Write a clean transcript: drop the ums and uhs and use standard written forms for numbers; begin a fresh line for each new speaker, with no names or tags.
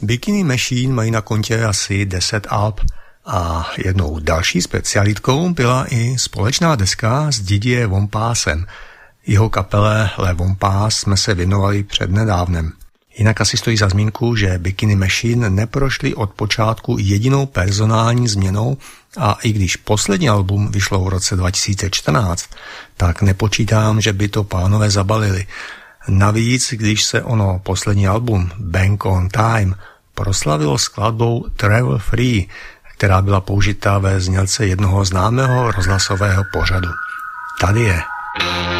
Bikini Machine mají na kontě asi 10 alb a jednou další specialitkou byla i společná deska s Didier Vompásem. Jeho kapele Le Vompas jsme se věnovali přednedávnem. Jinak asi stojí za zmínku, že Bikini Machine neprošli od počátku jedinou personální změnou a i když poslední album vyšlo v roce 2014, tak nepočítám, že by to pánové zabalili. Navíc, když se ono poslední album Bang on Time proslavilo skladbou Travel Free, která byla použita ve znělce jednoho známého rozhlasového pořadu. Tady je.